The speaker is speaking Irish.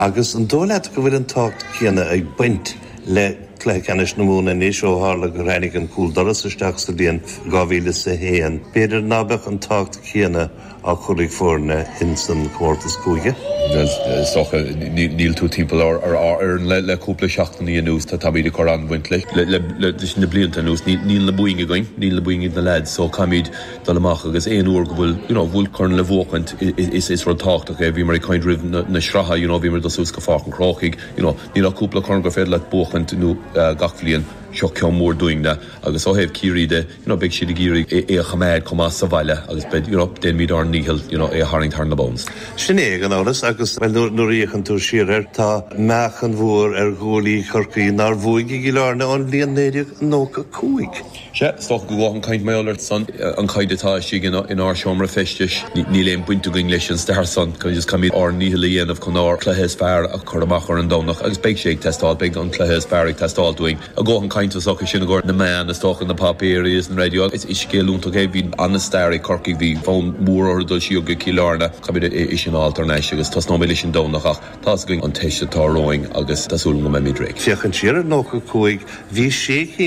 Agus an dóile go bhfuil an tácht chéanna ag baint le Clechanis na múna níos ó hála go rénig an cúl doras isteach sa bhíon 2001. Beidir nábeh an tácht chéanna á chuirigh fórna in san cuartas cúige. Socha níl tú timppla ar le cúpla seachtain í nús tá tabíad chu an bhaintla le na blianta nús níl na buinge going, níl na buinge na lead, so camid dal amach agus éon uair go bhfuil chun le bhócaint is ru tácht a bhí mar chuid rih na sracha, bhí mar dosús go fáchan crochaig, níl a cúpla chun go féad le bóchaint gachflíon seo ceann mór doingna agus ó hebh círíide beag siad gírig é a chaméid comá sa bhaile agus bed den míad ar níhil é haring tar na bones. Sinné an áras agus nuíochan tú siar tá mechan mhór ar ghólaí chorcaí nar bhuaigh í lárna an bhíon néideag nócha cúig. Se stoch go bháin caint méallart san an caiidetá sí in ár seomra festis ní léon buinte going leis an stair san chun just camí ar níhil íanamh chun ár chluthes fearr a chur amach ar an dónach agus beag sé testáil beag an chluthes fearr testáil doing a ggóhan caint socha sin agóir na man is stoch an na papéir is an radio is scéalúnta gé hín an stair corcaí hí fón mór or dul siú go cílárna cabid is sin alternéis agus tas nó mé sin dónach ach tá going an teiste tá roing agus tasúla go mé midré. Fiochan siar nócha cúig hí sé